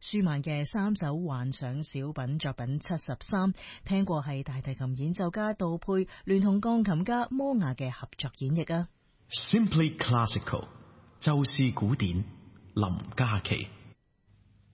舒曼嘅3首幻想小品作品73，聽過係大提琴演奏家杜佩聯同鋼琴家摩亞嘅合作演繹啊。 Simply Classical， 就是古典，林嘉琪。